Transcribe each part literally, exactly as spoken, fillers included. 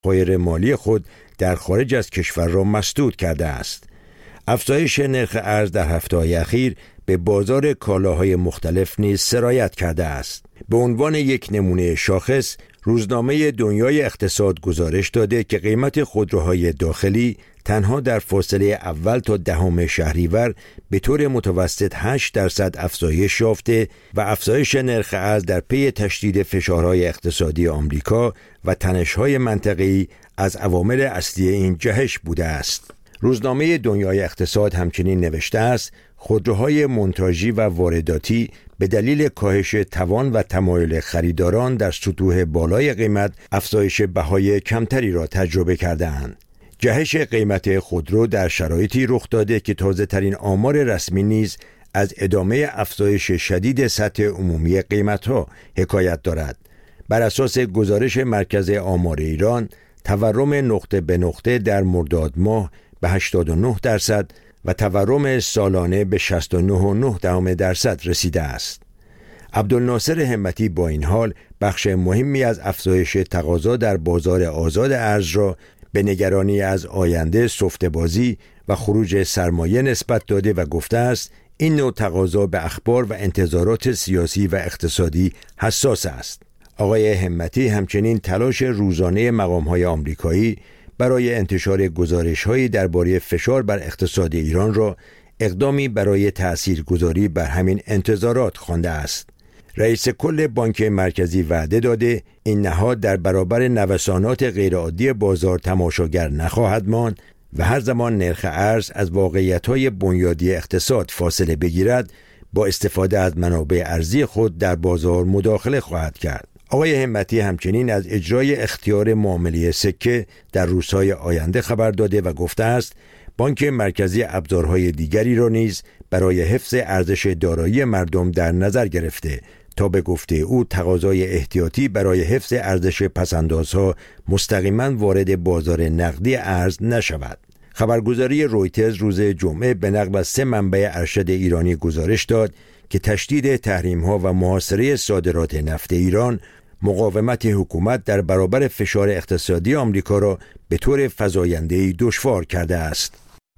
ذخایر مالی خود در خارج از کشور را مسدود کرده است. افزایش نرخ ارز در هفته‌های اخیر به بازار کالاهای مختلف نیز سرایت کرده است. به عنوان یک نمونه شاخص، روزنامه دنیای اقتصاد گزارش داده که قیمت خودروهای داخلی تنها در فاصله اول تا دهم شهریور به طور متوسط هشت درصد افزایش یافته و افزایش نرخ ارز در پی تشدید فشارهای اقتصادی آمریکا و تنش‌های منطقه‌ای از عوامل اصلی این جهش بوده است. روزنامه دنیای اقتصاد همچنین نوشته است خودروهای مونتاژی و وارداتی به دلیل کاهش توان و تمایل خریداران در سطوح بالای قیمت افزایش بهای کمتری را تجربه کرده‌اند. جهش قیمت خودرو در شرایطی رخ داده که تازه‌ترین آمار رسمی نیز از ادامه افزایش شدید سطح عمومی قیمت‌ها حکایت دارد. بر اساس گزارش مرکز آمار ایران، تورم نقطه به نقطه در مرداد ماه به هشتاد و نه درصد و تورم سالانه به شصت و نه و نه دهم درصد رسیده است. عبدالناصر همتی با این حال بخش مهمی از افزایش تقاضا در بازار آزاد ارز را به نگرانی از آینده سفته‌بازی و خروج سرمایه نسبت داده و گفته است این نوع تقاضا به اخبار و انتظارات سیاسی و اقتصادی حساس است. آقای همتی همچنین تلاش روزانه مقام‌های آمریکایی برای انتشار گزارش‌هایی درباره فشار بر اقتصاد ایران را اقدامی برای تأثیرگذاری بر همین انتظارات خوانده است. رئیس کل بانک مرکزی وعده داده این نهاد در برابر نوسانات غیرعادی بازار تماشاگر نخواهد ماند و هر زمان نرخ ارز از واقعیت‌های بنیادی اقتصاد فاصله بگیرد با استفاده از منابع ارزی خود در بازار مداخله خواهد کرد. آقای همتی همچنین از اجرای اختیار معامله سکه در روزهای آینده خبر داده و گفته است بانک مرکزی ابزارهای دیگری را نیز برای حفظ ارزش دارایی مردم در نظر گرفته تا به گفته او تقاضای احتیاطی برای حفظ ارزش پس‌اندازها مستقیما وارد بازار نقدی ارز نشود. خبرگزاری رویترز روز جمعه به نقل از سه منبع ارشد ایرانی گزارش داد که تشدید تحریم‌ها و محاصره صادرات نفت ایران مقاومت حکومت در برابر فشار اقتصادی آمریکا را به طور فزاینده‌ای دشوار کرده است.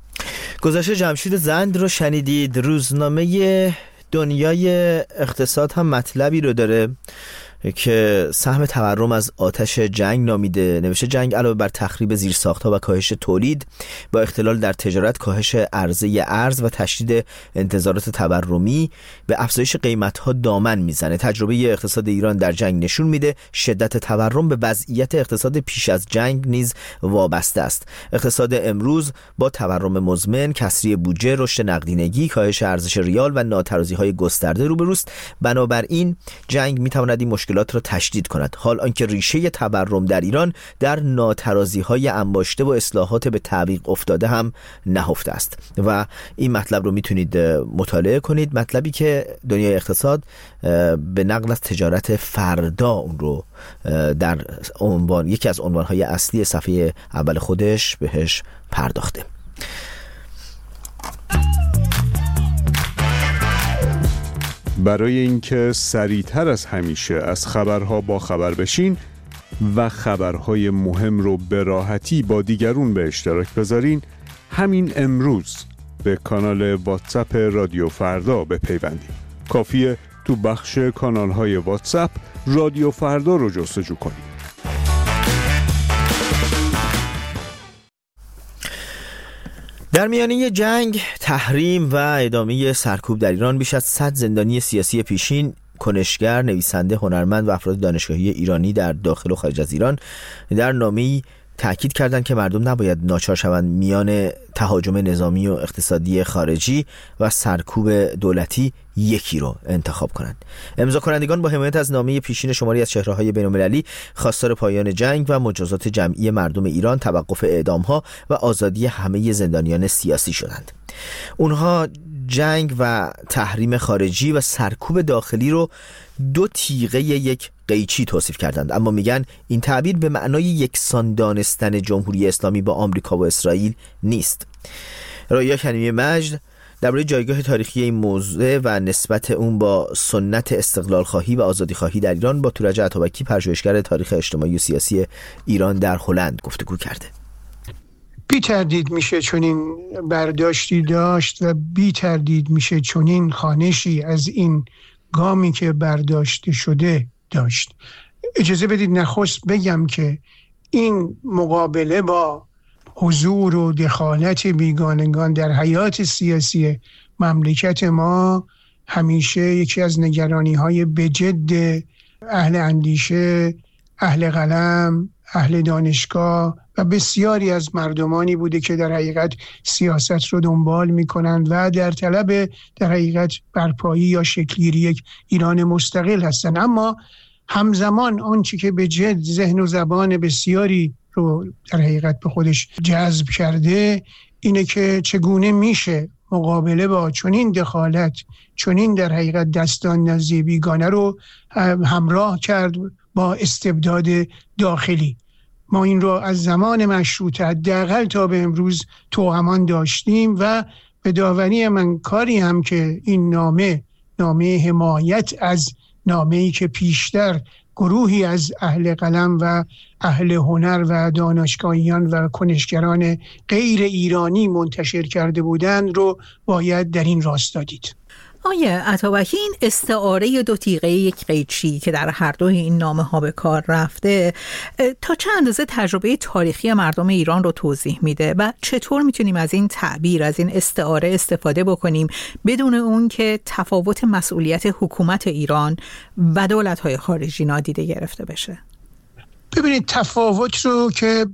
گزارش جمشید زند رو شنیدید. روزنامه دنیای اقتصاد هم مطلبی رو داره که سهم تورم از آتش جنگ نامیده. نوشته جنگ علاوه بر تخریب زیرساخت‌ها و کاهش تولید با اختلال در تجارت، کاهش عرضه ارز و تشدید انتظارات تورمی به افزایش قیمت‌ها دامن میزنه. تجربه اقتصاد ایران در جنگ نشون میده شدت تورم به وضعیت اقتصاد پیش از جنگ نیز وابسته است. اقتصاد امروز با تورم مزمن، کسری بودجه، رشد نقدینگی، کاهش ارزش ریال و ناترازی‌های گسترده روبروست. بنابراین جنگ میتواند این مشکل را تشدید کند، حال آنکه ریشه تورم در ایران در ناترازی‌های انباشته و اصلاحات به تعویق افتاده هم نهفته است و این مطلب رو میتونید مطالعه کنید. مطلبی که دنیای اقتصاد به نقل از تجارت فردا اون رو در عنوان یکی از عنوان‌های اصلی صفحه اول خودش بهش پرداخته. برای اینکه سریعتر از همیشه از خبرها با خبر بشین و خبرهای مهم رو به راحتی با دیگرون به اشتراک بذارین، همین امروز به کانال واتساپ رادیو فردا بپیوندید. کافیه تو بخش کانالهای واتساپ رادیو فردا رو جستجو کنید. در میانه جنگ، تحریم و ادامه سرکوب در ایران بیش از صد زندانی سیاسی پیشین، کنشگر، نویسنده، هنرمند و افراد دانشگاهی ایرانی در داخل و خارج از ایران در نامه‌ای تأکید کردند که مردم نباید ناچار شوند میان تهاجم نظامی و اقتصادی خارجی و سرکوب دولتی یکی رو انتخاب کنند. امضا کنندگان با حمایت از نامه پیشین شماری از چهره‌های بین‌المللی خواستار پایان جنگ و مجازات جمعی مردم ایران، توقف اعدام‌ها و آزادی همه زندانیان سیاسی شدند. اونها جنگ و تحریم خارجی و سرکوب داخلی رو دو تیغه یک قیچی توصیف کردند، اما میگن این تعبیر به معنای یکسان دانستن جمهوری اسلامی با آمریکا و اسرائیل نیست. رائیا کریمی مجد درباره جایگاه تاریخی این موضوع و نسبت اون با سنت استقلال خواهی و آزادی خواهی در ایران با تورج عطابکی، پژوهشگر تاریخ اجتماعی و سیاسی ایران در هلند گفتگو کرده. بی تردید میشه چنین برداشتی داشت و بی تردید میشه چنین خوانشی از این گامی که برداشته شده داشت. اجازه بدید نخست بگم که این مقابله با حضور و دخالت بیگانگان در حیات سیاسی مملکت ما همیشه یکی از نگرانی‌های بجد اهل اندیشه، اهل قلم، اهل دانشگاه و بسیاری از مردمانی بوده که در حقیقت سیاست رو دنبال می‌کنند و در طلب در حقیقت برپایی یا شکل‌گیری یک ایران مستقل هستند. اما همزمان آنچه که به جد ذهن و زبان بسیاری رو در حقیقت به خودش جذب کرده اینه که چگونه میشه مقابله با چنین دخالت، چنین در حقیقت دستان نزدی بیگانه رو همراه کرد با استبداد داخلی. ما این رو از زمان مشروطه حداقل تا به امروز توأمان داشتیم و به داوری من کاری هم که این نامه نامه حمایت از نامه‌ای که پیشتر گروهی از اهل قلم و اهل هنر و دانشگاهیان و کنشگران غیر ایرانی منتشر کرده بودند رو باید در این راستا دید. آیه عطابکی، این استعاره دو تیغه یک قیچی که در هر دوی این نامه ها به کار رفته تا چه اندازه تجربه تاریخی مردم ایران رو توضیح میده و چطور میتونیم از این تعبیر، از این استعاره استفاده بکنیم بدون اون که تفاوت مسئولیت حکومت ایران و دولت‌های خارجی نادیده گرفته بشه؟ ببینید، تفاوت رو که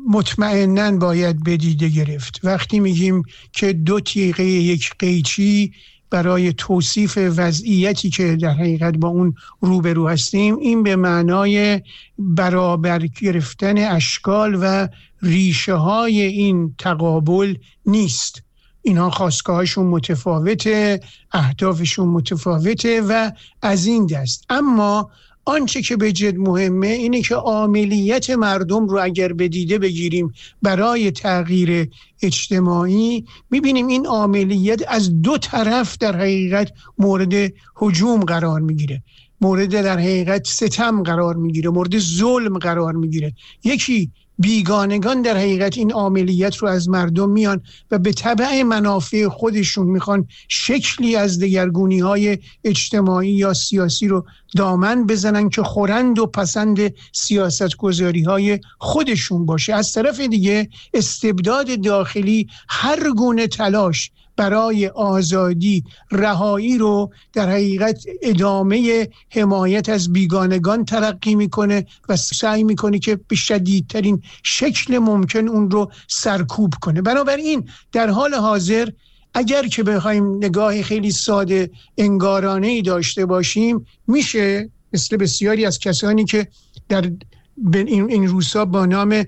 مطمئناً باید بدیده گرفت. وقتی میگیم که دو تیغه یک قیچی برای توصیف وضعیتی که در حقیقت با اون روبرو هستیم، این به معنای برابر گرفتن اشکال و ریشه های این تقابل نیست. اینها خواستگاهشون متفاوته، اهدافشون متفاوته و از این دست. اما آنچه که به جد مهمه اینه که عاملیت مردم رو اگر به دیده بگیریم برای تغییر اجتماعی، میبینیم این عاملیت از دو طرف در حقیقت مورد هجوم قرار میگیره، مورد در حقیقت ستم قرار میگیره، مورد ظلم قرار میگیره. یکی بیگانگان در حقیقت این عملیات رو از مردم میان و به تبع منافع خودشون میخوان شکلی از دگرگونی‌های اجتماعی یا سیاسی رو دامن بزنن که خورند و پسند سیاستگذاری‌های خودشون باشه. از طرف دیگه استبداد داخلی هر گونه تلاش برای آزادی، رهایی رو در حقیقت ادامه حمایت از بیگانگان تلقی میکنه و سعی میکنه که به شدیدترین شکل ممکن اون رو سرکوب کنه. بنابراین در حال حاضر اگر که بخوایم نگاه خیلی ساده انگارانه‌ای داشته باشیم، میشه مثل بسیاری از کسانی که در این این روزها با نام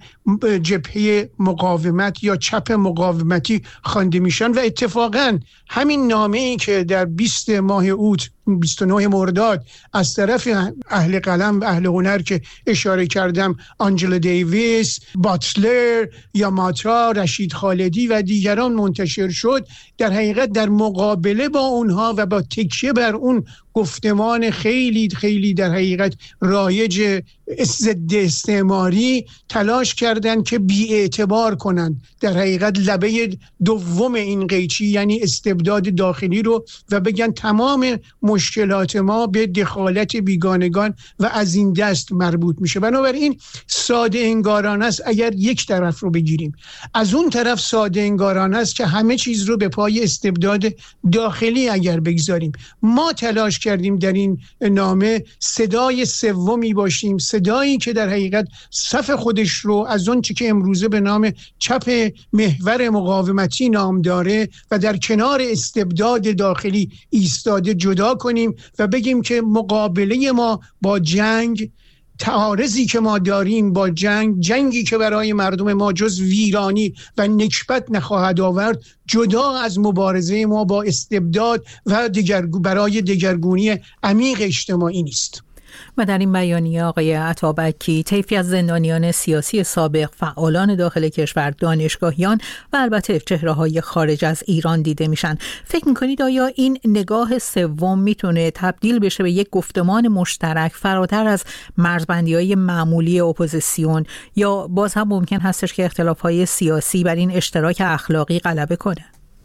جبهه مقاومت یا چپ مقاومتی خوانده میشن و اتفاقا همین نامه‌ای که در بیست ماه اوت بیست و نه مرداد از طرف اهل قلم و اهل هنر که اشاره کردم، آنجلا دیویس، باتلر، یاماتا، رشید خالدی و دیگران منتشر شد، در حقیقت در مقابله با اونها و با تکیه بر اون گفتمان خیلی خیلی در حقیقت رایج ضد استعماری تلاش کردند که بی‌اعتبار کنند در حقیقت لبه دوم این قیچی، یعنی استبداد داخلی رو، و بگن تمام مشکلات ما به دخالت بیگانگان و از این دست مربوط میشه. بنابراین ساده انگارانه است اگر یک طرف رو بگیریم، از اون طرف ساده انگارانه است که همه چیز رو به پای استبداد داخلی اگر بگذاریم. ما تلاش کردیم در این نامه صدای سومی باشیم، صدایی که در حقیقت صف خودش رو از اون چی که امروزه به نام چپ محور مقاومتی نام داره و در کنار استبداد داخلی ایستاده جدا کنیم و بگیم که مقابله ما با جنگ، تعارضی که ما داریم با جنگ، جنگی که برای مردم ما جز ویرانی و نکبت نخواهد آورد، جدا از مبارزه ما با استبداد و دیگر برای دگرگونی عمیق اجتماعی نیست. و در این بیانیه آقای عطابکی طیفی از زندانیان سیاسی سابق، فعالان داخل کشور، دانشگاهیان و البته چهره‌های خارج از ایران دیده میشن. فکر میکنید آیا این نگاه سوم میتونه تبدیل بشه به یک گفتمان مشترک فراتر از مرزبندی‌های معمولی اپوزیسیون، یا باز هم ممکن هستش که اختلاف‌های سیاسی بر این اشتراک اخلاقی غلبه کنه؟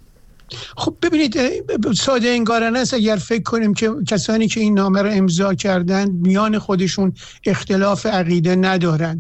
خب ببینید، ساده انگارانه است اگر فکر کنیم که کسانی که این نامه رو امضا کردن میان خودشون اختلاف عقیده ندارند.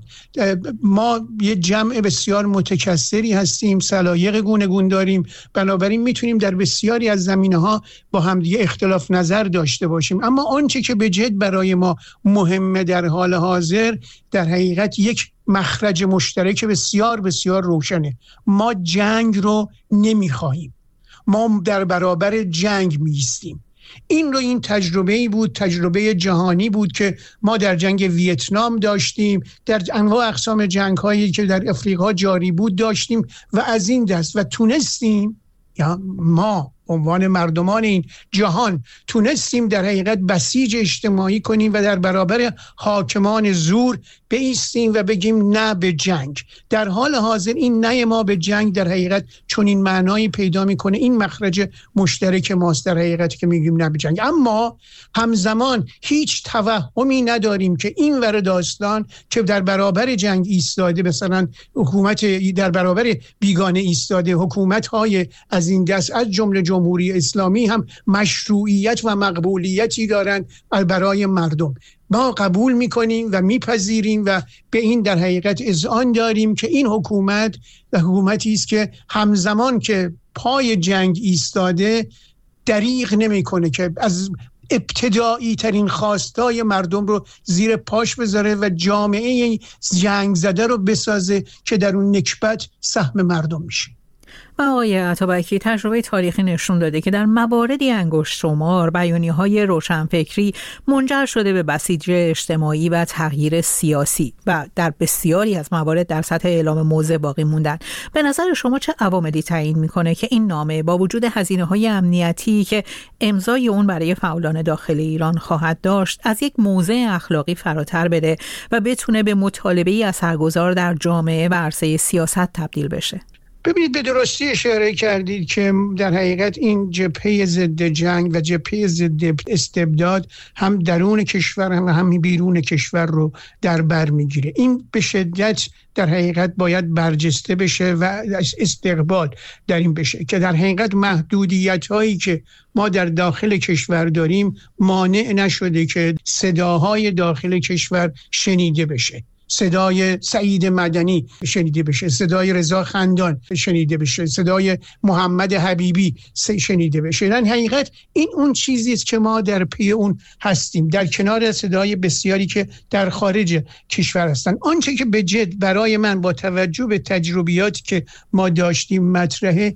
ما یه جمع بسیار متکثری هستیم، سلایق گوناگون داریم، بنابراین میتونیم در بسیاری از زمینه‌ها با همدیگه اختلاف نظر داشته باشیم. اما آنچه که به جد برای ما مهمه در حال حاضر در حقیقت یک مخرج مشترک بسیار بسیار روشنه. ما جنگ رو نمیخواهیم، ما در برابر جنگ میستیم. این رو این تجربه‌ای بود، تجربه جهانی بود که ما در جنگ ویتنام داشتیم، در انواع اقسام جنگ‌هایی که در افریقا جاری بود داشتیم و از این دست، و تونستیم، یا ما عنوان مردمان این جهان تونستیم در حقیقت بسیج اجتماعی کنیم و در برابر حاکمان زور بایستیم و بگیم نه به جنگ. در حال حاضر این نه ما به جنگ در حقیقت چون این معنایی پیدا میکنه، این مخرج مشترک ماست در حقیقت که میگیم نه به جنگ. اما همزمان هیچ توهمی نداریم که این ور داستان که در برابر جنگ ایستاده، مثلا حکومت در برابر بیگانه ایستاده، حکومت‌های از این دست از جمله جمهوری اسلامی هم مشروعیت و مقبولیتی دارند برای مردم. ما قبول میکنیم و میپذیریم و به این در حقیقت اذعان داریم که این حکومت و حکومتی است که همزمان که پای جنگ ایستاده دریغ نمیکنه که از ابتدایی ترین خواستای مردم رو زیر پاش بذاره و جامعه جنگ زده رو بسازه که در اون نکبت سهم مردم میشه. و آقای عطابکی، تجربه تاریخی نشون داده که در مواردی انگشت شمار بیانیه‌های روشنفکری منجر شده به بسیج اجتماعی و تغییر سیاسی و در بسیاری از موارد در سطح اعلام موضع باقی موندن. به نظر شما چه عواملی تعیین میکنه که این نامه با وجود هزینه‌های امنیتی که امضای اون برای فعالان داخل ایران خواهد داشت از یک موضع اخلاقی فراتر بره و بتونه به مطالبه‌ای اثرگذار در جامعه و عرصه سیاست تبدیل بشه؟ ببینید، به درستی اشاره کردید که در حقیقت این جبهه ضد جنگ و جبهه ضد استبداد هم درون کشور هم هم بیرون کشور رو در بر میگیره. این به شدت در حقیقت باید برجسته بشه و استقبال در این بشه که در حقیقت محدودیت هایی که ما در داخل کشور داریم مانع نشده که صداهای داخل کشور شنیده بشه. صدای سعید مدنی شنیده بشه، صدای رضا خندان شنیده بشه، صدای محمد حبیبی شنیده بشه. در حقیقت این اون چیزی است که ما در پی اون هستیم، در کنار صدای بسیاری که در خارج کشور هستن. آنچه که به جد برای من با توجه به تجربیاتی که ما داشتیم مطرحه،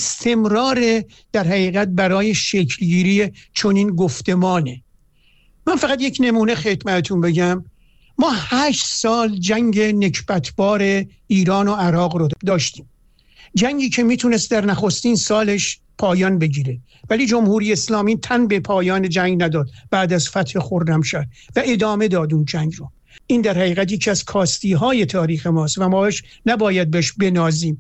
استمرار در حقیقت برای شکلگیری چنین گفتمانه. من فقط یک نمونه خدمتتون بگم. ما هشت سال جنگ نکبتبار ایران و عراق رو داشتیم، جنگی که میتونست در نخستین سالش پایان بگیره، ولی جمهوری اسلامی تن به پایان جنگ نداد بعد از فتح خرمشهر و ادامه داد اون جنگ رو. این در حقیقت یکی از کاستی های تاریخ ماست و ما نباید بهش بنازیم.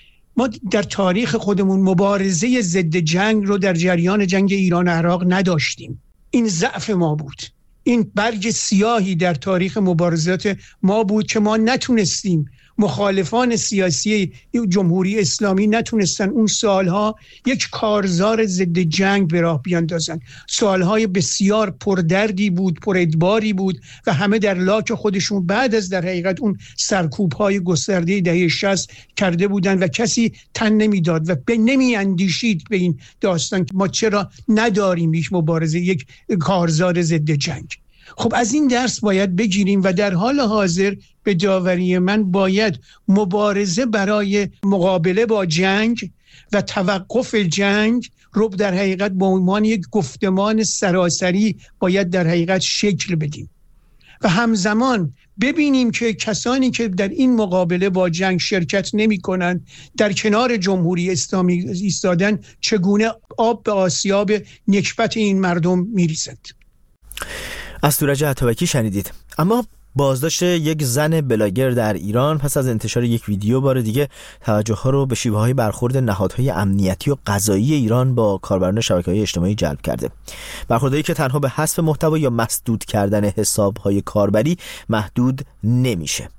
ما در تاریخ خودمون مبارزه ضد جنگ رو در جریان جنگ ایران و عراق نداشتیم. این ضعف ما بود. این برگ سیاهی در تاریخ مبارزات ما بود که ما نتونستیم، مخالفان سیاسی جمهوری اسلامی نتونستن اون سالها یک کارزار ضد جنگ به راه بیاندازن. سالهای بسیار پردردی بود، پرادباری بود و همه در لاک خودشون بعد از در حقیقت اون سرکوب‌های گسترده دهه شصت کرده بودن و کسی تن نمیداد و به نمی اندیشید به این داستان که ما چرا نداریم یک مبارزه، یک کارزار ضد جنگ. خب از این درس باید بگیریم و در حال حاضر به داوری من باید مبارزه برای مقابله با جنگ و توقف جنگ رو در حقیقت به عنوان یک گفتمان سراسری باید در حقیقت شکل بدیم و همزمان ببینیم که کسانی که در این مقابله با جنگ شرکت نمی کنند در کنار جمهوری اسلامی ایستادن چگونه آب به آسیاب نکبت این مردم می ریزد. از سورج عطابکی شنیدید. اما بازداشت یک زن بلاگر در ایران پس از انتشار یک ویدیو بار دیگه توجه ها رو به شیوه های برخورد نهادهای امنیتی و قضایی ایران با کاربران شبکه‌های اجتماعی جلب کرده. برخوردهایی که تنها به حذف محتوا یا مسدود کردن حساب‌های کاربری محدود نمیشه.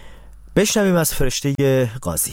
بشنویم از فرشته قاضی.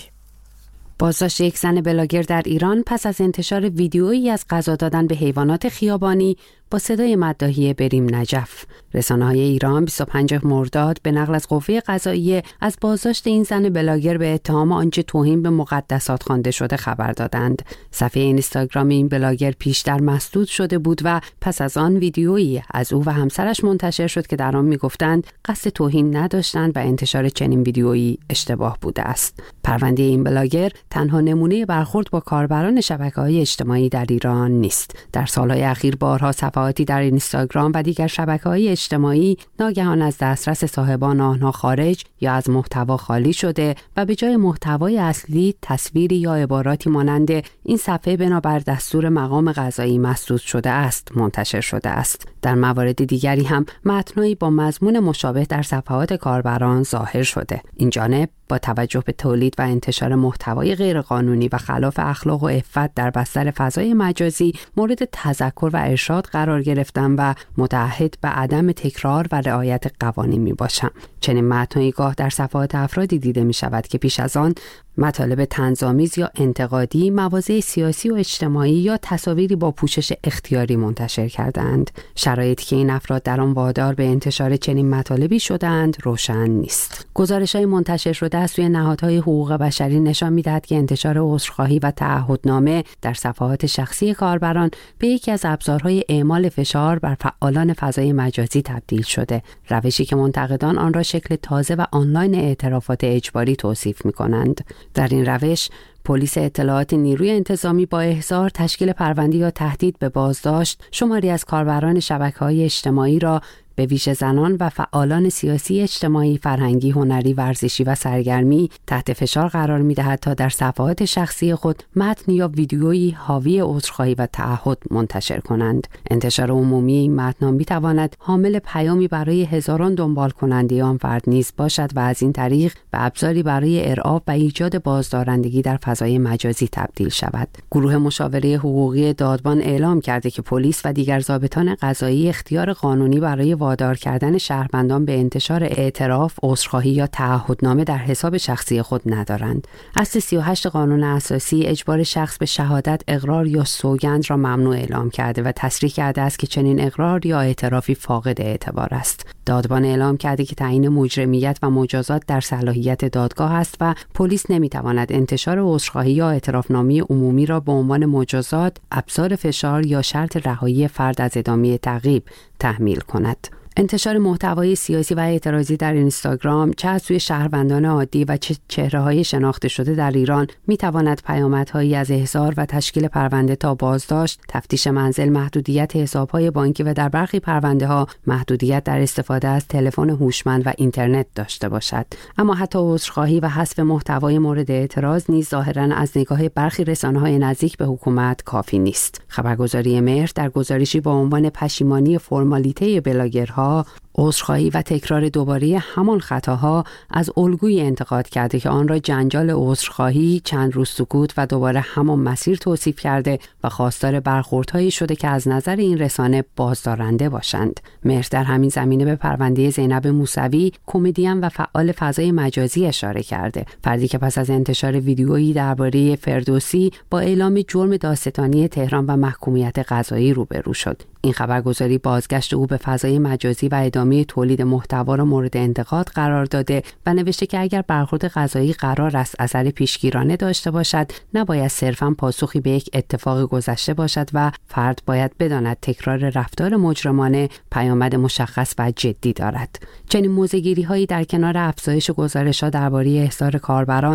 بازداشت یک زن بلاگر در ایران پس از انتشار ویدیویی از غذا دادن به حیوانات خیابانی با صدای مداحی بریم نجف. رسانه‌های ایران بیست و پنجم مرداد به نقل از قوه قضاییه از بازداشت این زن بلاگر به اتهام آنچه توهین به مقدسات خوانده شده خبر دادند. صفحه اینستاگرام این بلاگر پیشتر مسدود شده بود و پس از آن ویدیویی از او و همسرش منتشر شد که در آن می‌گفتند قصد توهین نداشتند و انتشار چنین ویدیویی اشتباه بوده است. پرونده این بلاگر تنها نمونه برخورد با کاربران شبکه‌های اجتماعی در ایران نیست. در سال‌های اخیر بارها صفحاتی در اینستاگرام و دیگر شبکه‌های اجتماعی ناگهان از دسترس صاحبان آنها خارج یا از محتوا خالی شده و به جای محتوای اصلی تصویری یا عباراتی مانند این صفحه بنابر دستور مقام قضایی مسدود شده است منتشر شده است. در موارد دیگری هم متنایی با مضمون مشابه در صفحات کاربران ظاهر شده. این جانب با توجه به تولید و انتشار محتوای غیرقانونی و خلاف اخلاق و عفت در بستر فضای مجازی مورد تذکر و ارشاد قرار گرفتم و متعهد به عدم تکرار و رعایت قوانین می باشم. چنین متنایی گاه در صفحات افرادی دیده می شود که پیش از آن مطالب طنزآمیز یا انتقادی، مواضع سیاسی و اجتماعی یا تصاویری با پوشش اختیاری منتشر کردند. شرایطی که این افراد در آن وادار به انتشار چنین مطالبی شدند روشن نیست. گزارش‌های منتشر شده از سوی نهادهای حقوق بشری نشان می‌دهد که انتشار عذرخواهی و تعهدنامه در صفحات شخصی کاربران به یکی از ابزارهای اعمال فشار بر فعالان فضای مجازی تبدیل شده، روشی که منتقدان آن را شکل تازه و آنلاین اعترافات اجباری توصیف می‌کنند. در این روش پلیس اطلاعات نیروی انتظامی با احضار، تشکیل پرونده یا تهدید به بازداشت شماری از کاربران شبکه‌های اجتماعی را به ویژه زنان و فعالان سیاسی، اجتماعی، فرهنگی، هنری، ورزشی و سرگرمی تحت فشار قرار می‌دهد تا در صفحات شخصی خود متن یا ویدیویی حاوی عذرخواهی و تعهد منتشر کنند. انتشار عمومی این متن می‌تواند حامل پیامی برای هزاران دنبال کننده آن فرد نیز باشد و از این طریق به ابزاری برای ارعاب و ایجاد بازدارندگی در فضای مجازی تبدیل شود. گروه مشاوره حقوقی دادبان اعلام کرده که پلیس و دیگر ضابطان قضایی اختیار قانونی برای وادار کردن شهروندان به انتشار اعتراف، عذرخواهی یا تعهدنامه در حساب شخصی خود ندارند. اصل سی و هشت قانون اساسی اجبار شخص به شهادت، اقرار یا سوگند را ممنوع اعلام کرده و تصریح کرده است که چنین اقرار یا اعترافی فاقد اعتبار است. دادبان اعلام کرده که تعیین مجرمیت و مجازات در صلاحیت دادگاه است و پلیس نمیتواند انتشار عذرخواهی یا اعترافنامه عمومی را به عنوان مجازات، ابزار فشار یا شرط رهایی فرد از ادامه تعقیب تحمیل کند. انتشار محتوای سیاسی و اعتراضی در اینستاگرام چه از سوی شهروندان عادی و چه چهره‌های شناخته شده در ایران می‌تواند پیامدهایی از احضار و تشکیل پرونده تا بازداشت، تفتیش منزل، محدودیت حساب‌های بانکی و در برخی پرونده‌ها محدودیت در استفاده از تلفن هوشمند و اینترنت داشته باشد. اما حتی عذرخواهی و حذف محتوای مورد اعتراض نیز ظاهراً از نگاه برخی رسانه‌های نزدیک به حکومت کافی نیست. خبرگزاری مهر در گزارشی با عنوان پشیمانی فرمالیته بلاگرها، عذرخواهی و تکرار دوباره همان خطاها از الگوی انتقاد کرده که آن را جنجال عذرخواهی، چند روز سکوت و دوباره همان مسیر توصیف کرده و خواستار برخوردهایی شده که از نظر این رسانه بازدارنده باشند. مهر در همین زمینه به پرونده زینب موسوی، کمدین و فعال فضای مجازی اشاره کرده، فردی که پس از انتشار ویدیویی درباره فردوسی با اعلام جرم دادستانی تهران و محکومیت قضایی روبرو شد. این خبرگزاری بازگشت او به فضای مجازی و ادامه تولید محتوا را مورد انتقاد قرار داده و نوشته که اگر برخورد قضایی قرار است اثر پیشگیرانه داشته باشد، نباید صرفاً پاسخی به یک اتفاق گذشته باشد و فرد باید بداند تکرار رفتار مجرمانه پیامد مشخص و جدی دارد. چنین موضع‌گیری‌هایی در کنار افزایش گزارش‌ها درباره احضار کاربران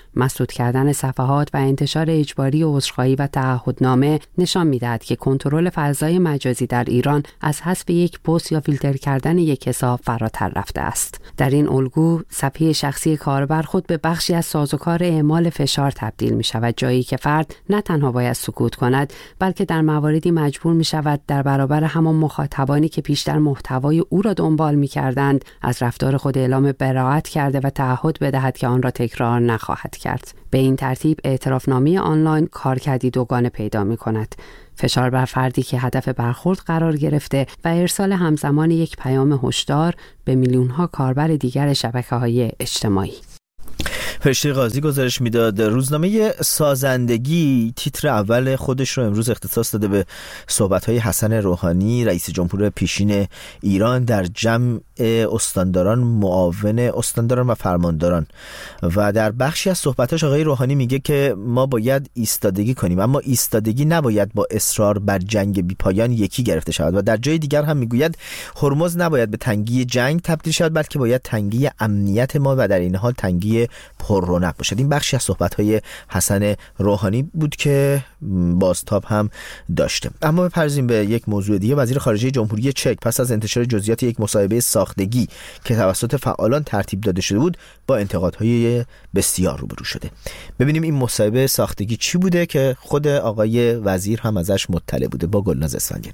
مسدود کردن صفحات و انتشار اجباری عذرخواهی و تعهدنامه نشان می‌دهد که کنترل فضای مجازی در ایران از حذف یک پست یا فیلتر کردن یک حساب فراتر رفته است. در این الگو صفحه شخصی کاربر خود به بخشی از سازوکار اعمال فشار تبدیل می‌شود، جایی که فرد نه تنها باید سکوت کند بلکه در مواردی مجبور می‌شود در برابر همان مخاطبانی که پیشتر محتوای او را دنبال می‌کردند از رفتار خود اعلام براءت کرده و تعهد بدهد که آن را تکرار نخواهد کرد. به این ترتیب اعترافنامه آنلاین کارکردی دوگانه پیدا می‌کند: فشار بر فردی که هدف برخورد قرار گرفته و ارسال همزمان یک پیام هشدار به میلیون‌ها کاربر دیگر شبکه‌های اجتماعی. فرشته قاضی گزارش میداد. روزنامه سازندگی تیتر اول خودش رو امروز اختصاص داده به صحبت‌های حسن روحانی، رئیس جمهور پیشین ایران، در جمع استانداران، معاون استانداران و فرمانداران. و در بخشی از صحبتاش آقای روحانی میگه که ما باید ایستادگی کنیم، اما ایستادگی نباید با اصرار بر جنگ بی پایان یکی گرفته شود. و در جای دیگر هم میگوید هرمز نباید به تنگی جنگ تبدیل شود، بلکه باید تنگی امنیت ما و در این حال تنگی پر رونق باشد. این بخشی از صحبت‌های حسن روحانی بود که بازتاب هم داشته. اما بپردازیم به یک موضوع دیگه. وزیر خارجه جمهوری چک پس از انتشار جزئیات یک مصاحبه ساختگی که توسط فعالان ترتیب داده شده بود با انتقادهای بسیار روبرو شده. ببینیم این مصاحبه ساختگی چی بوده که خود آقای وزیر هم ازش مطلع بوده. با گلناز اسفندیاری.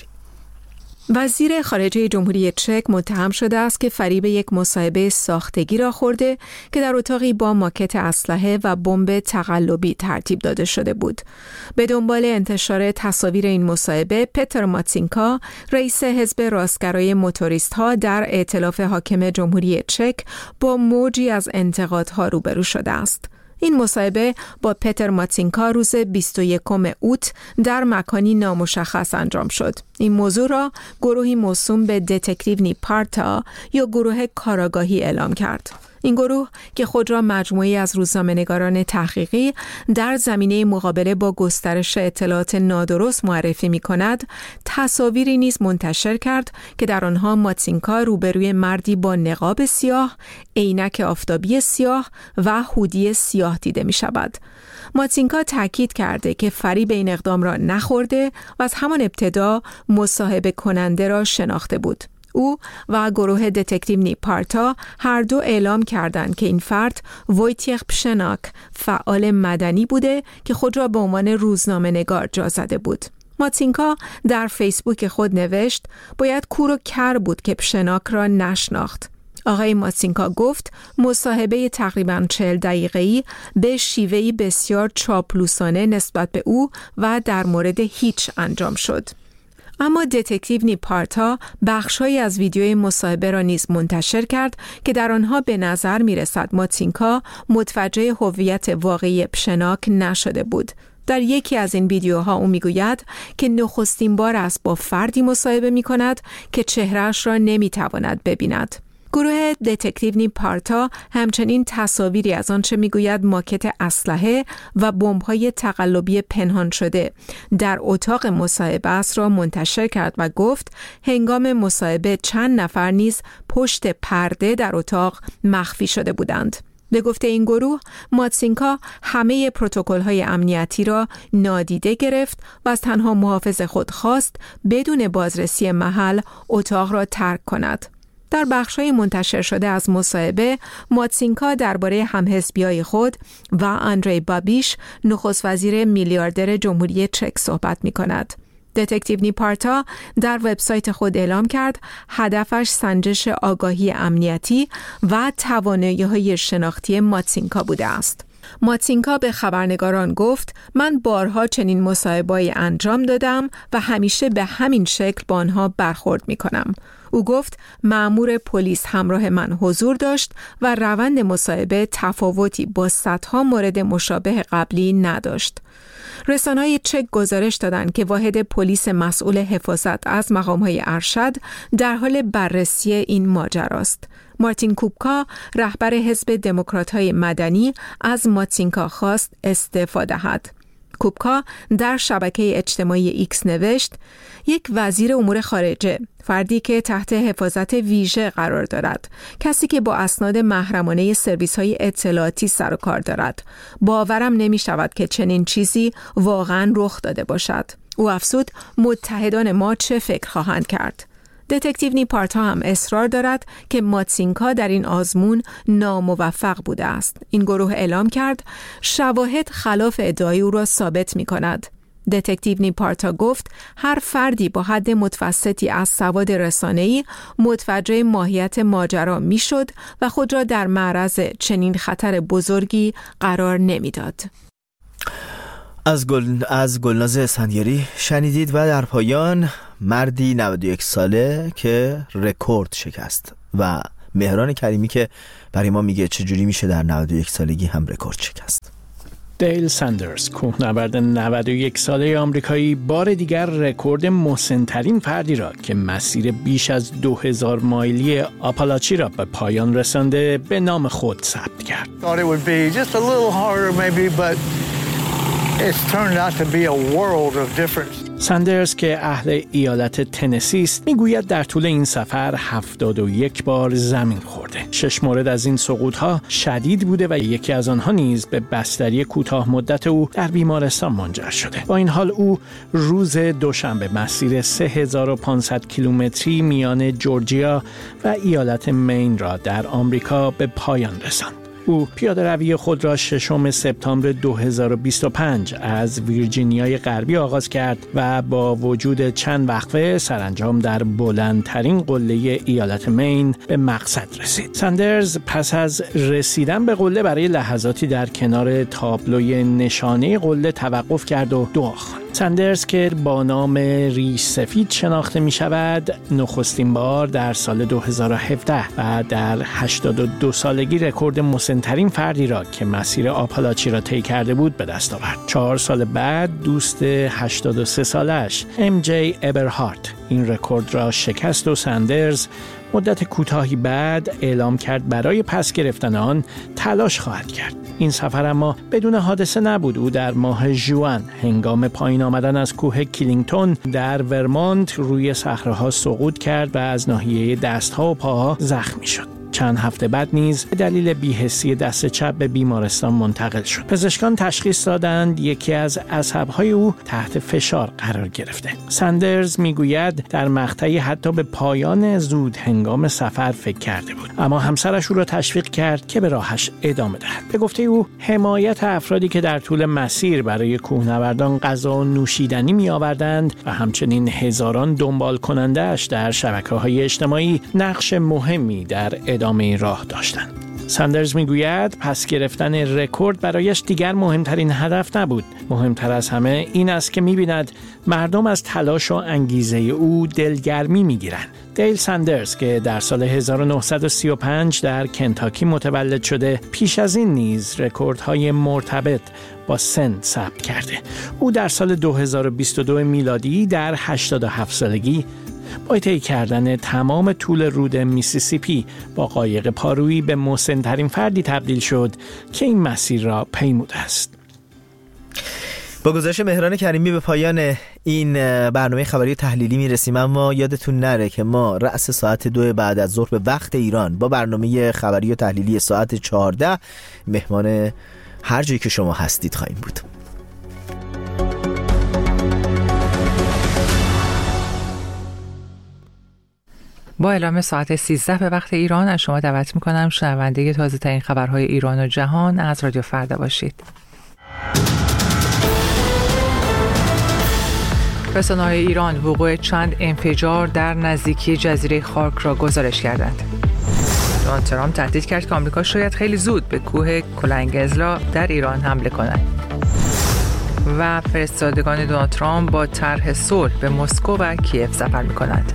وزیر خارجه جمهوری چک متهم شده است که فریب یک مصاحبه ساختگی را خورده که در اتاقی با ماکت اسلحه و بمب تقلبی ترتیب داده شده بود. به دنبال انتشار تصاویر این مصاحبه، پتر ماتسینکا، رئیس حزب راستگرای موتوریست‌ها در ائتلاف حاکم جمهوری چک، با موجی از انتقادها روبرو شده است. این مصاحبه با پتر ماتسینکا روز بیست و یکم اوت در مکانی نامشخص انجام شد. این موضوع را گروهی موسوم به دتکتیو پارتا یا گروه کاراگاهی اعلام کرد. این گروه که خود را مجموعی از روزنامه‌نگاران تحقیقی در زمینه مقابله با گسترش اطلاعات نادرست معرفی می‌کند، تصاویری نیز منتشر کرد که در آنها ماتسینکا روبروی مردی با نقاب سیاه، عینک آفتابی سیاه و هودی سیاه دیده می‌شود. ماتسینکا تاکید کرده که فریب این اقدام را نخورده و از همان ابتدا مصاحبه کننده را شناخته بود. او و گروه دتکتیو نیپارتا هر دو اعلام کردند که این فرد وویتیخ پشناک فعال مدنی بوده که خود را به عنوان روزنامه‌نگار جا زده بود. ماتسینکا در فیسبوک خود نوشت باید کور و کر بود که پشناک را نشناخت. آقای ماتسینکا گفت مصاحبه تقریباً چهل دقیقه‌ای به شیوهی بسیار چاپلوسانه نسبت به او و در مورد هیچ انجام شد. اما دتکتیو نیپارتا بخش‌هایی از ویدیوی مصاحبه را نیز منتشر کرد که در آنها به نظر می‌رسد ماتسینکا متوجه هویت واقعی پشناک نشده بود. در یکی از این ویدیوها او میگوید که نخستین بار است با فردی مصاحبه می‌کند که چهره‌اش را نمی‌تواند ببیند. گروه دتکتیو نیپارتا همچنین تصاویری از آنچه میگوید ماکت اسلحه و بمب‌های تقلبی پنهان شده در اتاق مصاحبه است را منتشر کرد و گفت هنگام مصاحبه چند نفر نیز پشت پرده در اتاق مخفی شده بودند. به گفته این گروه، ماتسینکا همه پروتکل‌های امنیتی را نادیده گرفت و از تنها محافظ خود خواست بدون بازرسی محل اتاق را ترک کند. در بخش‌های منتشر شده از مصاحبه، ماتسینکا درباره همحزبی‌های خود و اندری بابیش، نخست وزیر میلیاردر جمهوری چک، صحبت می‌کند. دتکتیو نیپارتا در وبسایت خود اعلام کرد هدفش سنجش آگاهی امنیتی و توانایی‌های شناختی ماتسینکا بوده است. ماتسینکا به خبرنگاران گفت من بارها چنین مصاحبه‌ای انجام دادم و همیشه به همین شکل با آنها برخورد می‌کنم. او گفت مأمور پلیس همراه من حضور داشت و روند مصاحبه تفاوتی با صدها مورد مشابه قبلی نداشت. رسانه‌های چک گزارش دادند که واحد پلیس مسئول حفاظت از مقام‌های ارشد در حال بررسی این ماجراست. مارتین کوبکا، رهبر حزب دموکرات‌های مدنی، از ماتسینکا خواست استعفا دهد. کوبکا در شبکه اجتماعی ایکس نوشت: یک وزیر امور خارجه، فردی که تحت حفاظت ویژه قرار دارد، کسی که با اسناد محرمانه سرویس‌های اطلاعاتی سر و کار دارد. باورم نمی شود که چنین چیزی واقعاً رخ داده باشد. او افزود: متحدان ما چه فکر خواهند کرد؟ دتکتیو نیپارتا هم اصرار دارد که ماتسینکا در این آزمون ناموفق بوده است. این گروه اعلام کرد شواهد خلاف ادعای او را ثابت می کند. دتکتیو نیپارتا گفت هر فردی با حد متوسطی از سواد رسانه‌ای متوجه ماهیت ماجرا می شد و خود را در معرض چنین خطر بزرگی قرار نمی داد. از گل از گلناز اسفندیاری شنیدید و در پایان مردی نود و یک ساله که رکورد شکست و مهران کریمی که برای ما میگه چجوری میشه در نود و یک سالگی هم رکورد شکست. دیل ساندرز، کوهنورد نود و یک ساله آمریکایی، بار دیگر رکورد مسن‌ترین فردی را که مسیر بیش از دو هزار مایلی آپالاچی را به پایان رسانده به نام خود ثبت کرد. It's turned out to be a world of difference. ساندرز که اهل ایالت تنسی است میگوید در طول این سفر هفتاد و یک بار زمین خورده. شش مورد از این سقوط‌ها شدید بوده و یکی از آنها نیز به بستری کوتاه مدت او در بیمارستان منجر شده. با این حال او روز دوشنبه مسیر سه هزار و پانصد کیلومتری میان جورجیا و ایالت مین را در آمریکا به پایان رساند. او پیاده روی خود را ششم سپتامبر دو هزار و بیست و پنج از ویرجینیای غربی آغاز کرد و با وجود چند وقفه سرانجام در بلندترین قله ایالت مین به مقصد رسید. ساندرز پس از رسیدن به قله برای لحظاتی در کنار تابلوی نشانه قله توقف کرد و دعا خواند. ساندرز که با نام ریش سفید شناخته می شود، نخستین بار در سال دو هزار و هفده و در هشتاد و دو سالگی رکورد مسن‌ترین فردی را که مسیر آپالاچی را طی کرده بود به دست آورد. چهار سال بعد دوست هشتاد و سه سالش ام جی ابرهارت این رکورد را شکست و ساندرز مدت کوتاهی بعد اعلام کرد برای پس گرفتن آن تلاش خواهد کرد. این سفر اما بدون حادثه نبود. او در ماه ژوئن هنگام پایین آمدن از کوه کلینگتون در ورمانت روی صخره‌ها سقوط کرد و از ناحیه دست‌ها و پاها زخمی شد. چند هفته بعد نیز به دلیل بی‌حسی دست چپ به بیمارستان منتقل شد. پزشکان تشخیص دادند یکی از عصب‌های او تحت فشار قرار گرفته. ساندرز میگوید در مقطعی حتی به پایان زود هنگام سفر فکر کرده بود، اما همسرش او را تشویق کرد که به راهش ادامه دهد. به گفته او حمایت افرادی که در طول مسیر برای کوهنوردان غذا و نوشیدنی می‌آوردند و همچنین هزاران دنبال کننده‌اش در شبکه‌های اجتماعی نقش مهمی در ادامه این راه داشتند. ساندرز میگوید پس گرفتن رکورد برایش دیگر مهمترین هدف نبود. مهمتر از همه این است که می‌بیند مردم از تلاش و انگیزه او دلگرمی می‌گیرند. دیل ساندرز که در سال هزار و نهصد و سی و پنج در کنتاکی متولد شده، پیش از این نیز رکوردهای مرتبط با سن ثبت کرده. او در سال دو هزار و بیست و دو میلادی در هشتاد و هفت سالگی با طی کردن تمام طول رود میسیسیپی با قایق پارویی به مسن‌ترین فردی تبدیل شد که این مسیر را پیموده است. با گزارش مهران کریمی به پایان این برنامه خبری تحلیلی میرسیم، اما یادتون نره که ما رأس ساعت دو بعد از ظهر به وقت ایران با برنامه خبری و تحلیلی ساعت چهارده مهمان هر جایی که شما هستید خواهیم بود. با اعلام ساعت سیزده به وقت ایران از شما دعوت میکنم شنونده تازه ترین خبرهای ایران و جهان از رادیو فردا باشید. رسانه‌های ایران وقوع چند انفجار در نزدیکی جزیره خارک را گزارش کردند. دونالد ترامپ تهدید کرد که آمریکا شاید خیلی زود به کوه کلنگزلا در ایران حمله کند. و فرستادگان دونالد ترامپ با طرح صلح به مسکو و کیف سفر می‌کنند.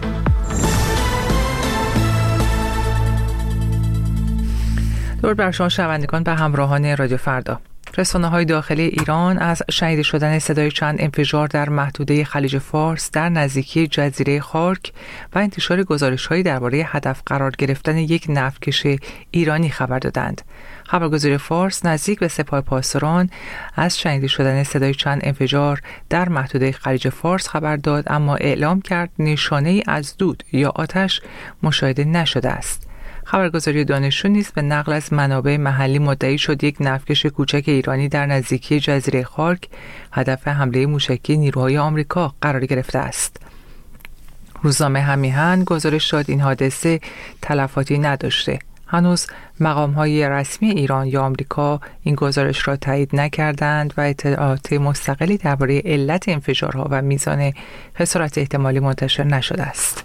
درود بر شما شنوندگان و همراهان رادیو فردا. رسانه‌های داخلی ایران از شنیده شدن صدای چند انفجار در محدوده خلیج فارس در نزدیکی جزیره خارک و انتشار گزارش‌هایی درباره هدف قرار گرفتن یک نفتکش ایرانی خبر دادند. خبرگزاری فارس نزدیک به سپاه پاسداران از شنیده شدن صدای چند انفجار در محدوده خلیج فارس خبر داد، اما اعلام کرد نشانه‌ای از دود یا آتش مشاهده نشده است. خبرگزاری دانشجو نیز به نقل از منابع محلی مدعی شد یک نفتکش کوچک ایرانی در نزدیکی جزیره خارک هدف حمله موشکی نیروهای آمریکا قرار گرفته است. روزنامه همیهن گزارش داد این حادثه تلفاتی نداشته. هنوز مقام‌های رسمی ایران یا آمریکا این گزارش را تایید نکردند و اطلاعات مستقلی درباره علت انفجارها و میزان خسارت احتمالی منتشر نشده است.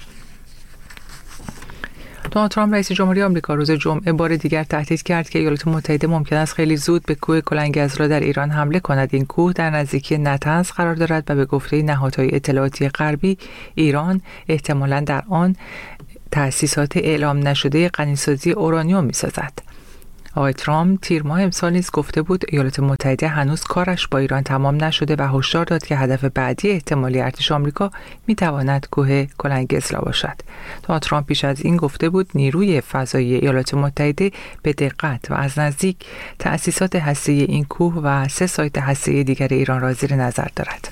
دونالد ترامپ رئیس جمهوری آمریکا روز جمعه بار دیگر تهدید کرد که ایالات متحده ممکن است خیلی زود به کوه کلنگ‌ازرا در ایران حمله کند. این کوه در نزدیکی نطنز قرار دارد و به گفته نهادهای اطلاعاتی غربی ایران احتمالاً در آن تأسیسات اعلام نشده غنیسازی اورانیوم می‌سازد. آقای ترامپ تیر ماه امسال نیز گفته بود ایالات متحده هنوز کارش با ایران تمام نشده و هشدار داد که هدف بعدی احتمالی ارتش آمریکا میتواند کوه کلنگ‌ازرا باشد. دونالد ترامپ پیش از این گفته بود نیروی فضایی ایالات متحده به دقت و از نزدیک تأسیسات هسته‌ای این کوه و سه سایت هسته‌ای دیگر ایران را زیر نظر دارد.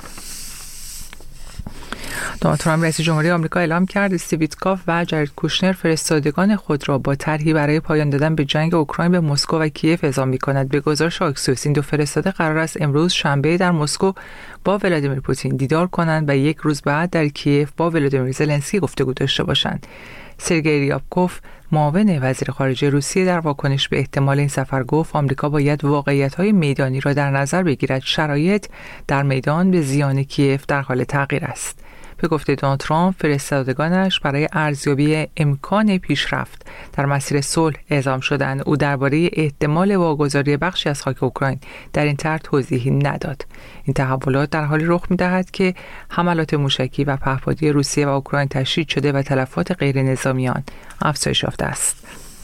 دونالد ترامپ رئیس جمهوری آمریکا اعلام کرد استیو ویتکاف و جارد کوشنر فرستادگان خود را با طرحی برای پایان دادن به جنگ اوکراین به مسکو و کیف اعزام می‌کند. به گزارش آکسیوس این دو فرستاده قرار است امروز شنبه در مسکو با ولادیمیر پوتین دیدار کنند و یک روز بعد در کیف با ولادیمیر زلنسکی گفتگو داشته باشند. سرگئی ریابکوف معاون وزیر خارجه روسیه در واکنش به احتمال این سفر گفت آمریکا باید واقعیت‌های میدانی را در نظر بگیرد. شرایط در میدان به زیان کیف در حال تغییر است. به گفته دونالد ترامپ فرستادگانش برای ارزیابی امکان پیشرفت در مسیر صلح اعزام شدند. او درباره احتمال واگذاری بخشی از خاک اوکراین در این طرح توضیحی نداد. این تحولات در حالی رخ می‌دهد که حملات موشکی و پهپادی روسیه و اوکراین تشدید شده و تلفات غیر نظامیان افزایش یافته است.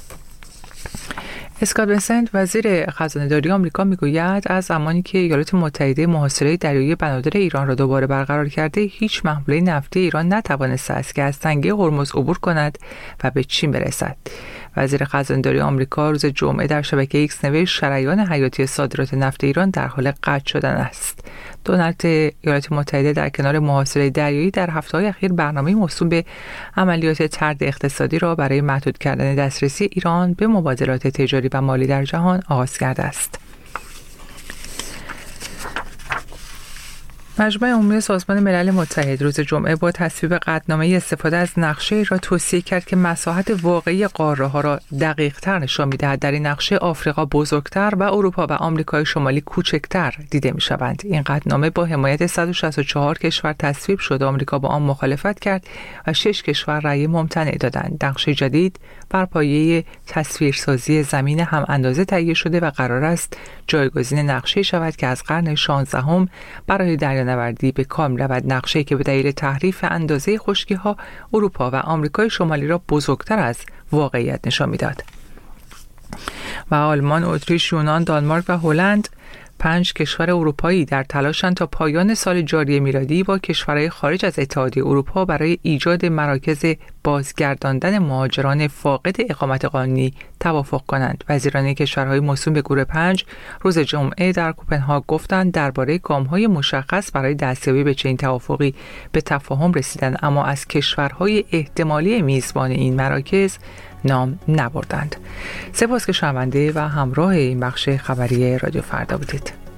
اسکات بسنت وزیر خزانه‌داری آمریکا میگوید از زمانی که ایالات متحده محاصره دریایی بنادر ایران را دوباره برقرار کرده هیچ محموله نفتی ایران نتوانسته است که از تنگه هرمز عبور کند و به چین برسد. وزیر خزانه‌داری آمریکا روز جمعه در شبکه ایکس نوشت شریان حیاتی صادرات نفت ایران در حال قطع شدن است. دولت ایالات متحده در کنار محاصره دریایی در هفته‌های اخیر برنامه موسوم به عملیات طرد اقتصادی را برای محدود کردن دسترسی ایران به مبادلات تجاری و مالی در جهان آغاز کرده است. مجمع عمومی سازمان ملل متحد روز جمعه با تصویب قطعنامه استفاده از نقشه را توصیه کرد که مساحت واقعی قاره‌ها را دقیق‌تر نشان می‌دهد. در این نقشه آفریقا بزرگتر و اروپا و آمریکای شمالی کوچکتر دیده می‌شوند. این قطعنامه با حمایت صد و شصت و چهار کشور تصویب شد. آمریکا با آن مخالفت کرد و شش کشور رأی ممتنع دادند. نقشه جدید بر پایه تصویرسازی زمین هم اندازه تهیه شده و قرار است جایگزین نقشه شود که از قرن شانزدهم برای دریانوردی به کار می‌رود. نقشه‌ای که به دلیل تحریف اندازه خشکی‌ها اروپا و آمریکای شمالی را بزرگتر از واقعیت نشان می‌داد. و آلمان، اتریش، یونان، دانمارک و هلند پنج کشور اروپایی در تلاشند تا پایان سال جاری میلادی با کشورهای خارج از اتحادیه اروپا برای ایجاد مراکز بازگرداندن مهاجران فاقد اقامت قانونی توافق کنند. وزیران کشورهای موسوم به گروه پنج روز جمعه در کوپنهاگ گفتند درباره گام‌های مشخص برای دستیابی به چنین توافقی به تفاهم رسیدند، اما از کشورهای احتمالی میزبان این مراکز نام نبردند. سپاس که شنونده و همراه این بخش خبری رادیو فردا بودید.